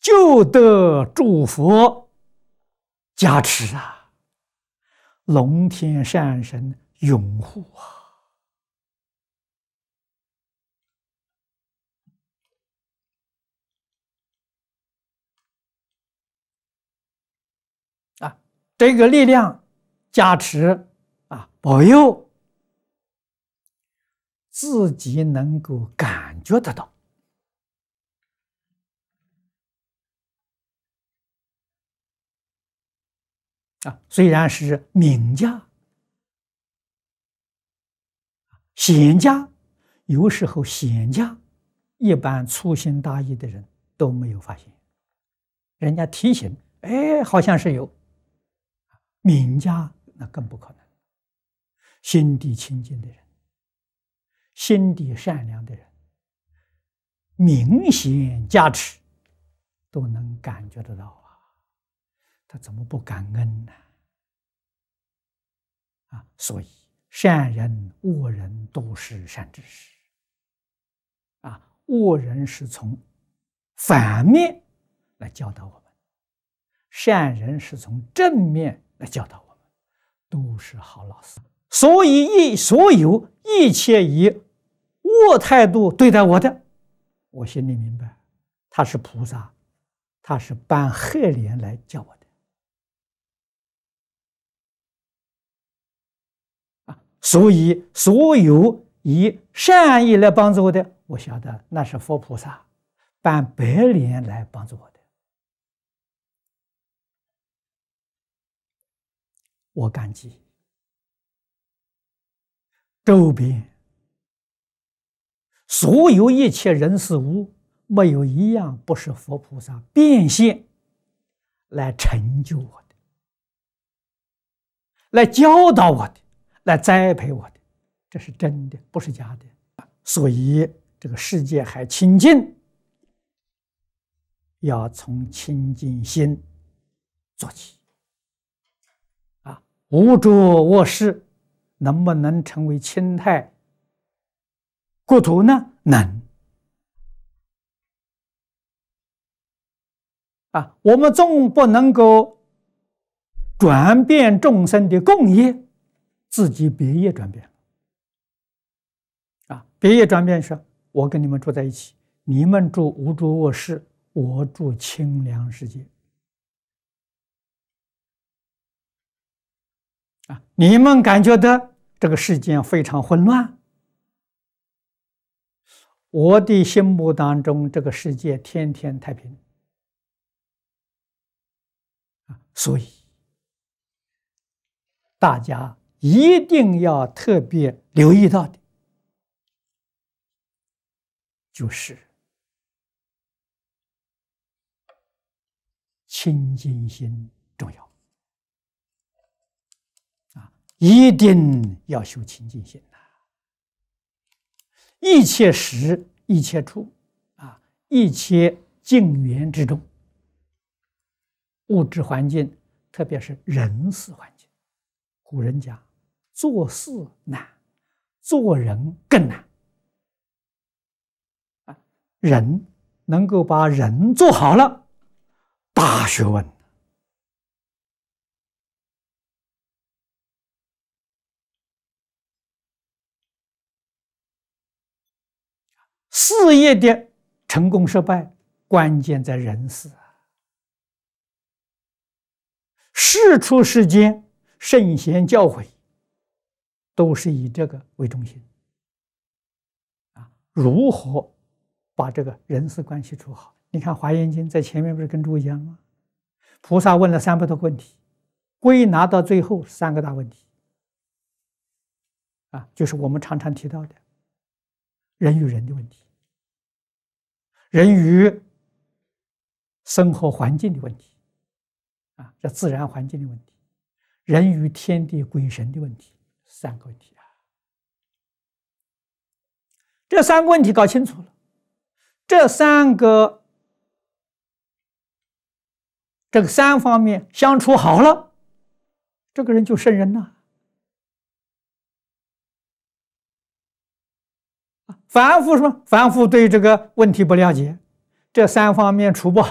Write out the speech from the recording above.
就得诸佛加持啊，龙天善神拥护啊，这个力量加持啊，保佑自己能够感觉得到。虽然是名家、显家，有时候显家一般粗心大意的人都没有发现，人家提醒，哎，好像是有。名家那更不可能，心地清净的人，心地善良的人，明显加持都能感觉得到啊，他怎么不感恩呢？所以善人恶人都是善知识恶人是从反面来教导我们，善人是从正面来教导我们，都是好老师。所以所有一切以恶态度对待我的，我心里明白，他是菩萨，他是扮黑脸来教我的。所以所有以善意来帮助我的，我晓得那是佛菩萨扮白脸来帮助我的。我感激周边所有一切人事物，没有一样不是佛菩萨变现来成就我的，来教导我的，来栽培我的，这是真的，不是假的。所以这个世界还清净，要从清净心做起无着卧室能不能成为清泰国土呢？能我们总不能够转变众生的共业，自己别业转变别业转变是我跟你们住在一起，你们住无着卧室，我住清凉世界你们感觉到这个世界非常混乱，我的心目当中这个世界天天太平所以大家一定要特别留意到的就是清净心重要一定要修清净心一切时一切处一切境缘之中，物质环境，特别是人事环境，古人讲做事难，做人更难人能够把人做好了，大学问事业的成功失败，关键在人事世出世间，圣贤教诲都是以这个为中心如何把这个人事关系处好？你看《华严经》在前面不是跟诸位讲吗？菩萨问了300多个问题，归纳到最后3个大问题就是我们常常提到的人与人的问题，人与生活环境的问题这自然环境的问题，人与天地鬼神的问题，3个问题这3个问题搞清楚了，这3方面相处好了，这个人就圣人了凡夫什么？凡夫对这个问题不了解，这3方面处不好